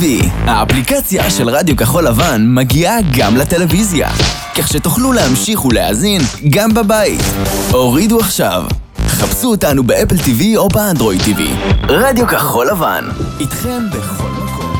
TV, האפליקציה של רדיו כחול לבן מגיעה גם לטלוויזיה, כך שתוכלו להמשיך ולהאזין גם בבית. הורידו עכשיו. חפשו אותנו באפל TV או באנדרואיד TV. רדיו כחול לבן, איתכם בכל